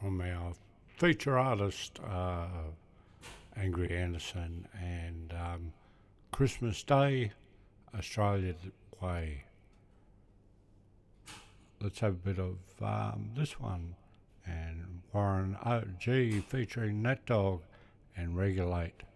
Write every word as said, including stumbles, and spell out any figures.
from our feature artist, uh, Angry Anderson, and um, Christmas Day, Australia Way. Let's have a bit of um, this one, and Warren O G featuring Nat Dog and Regulate.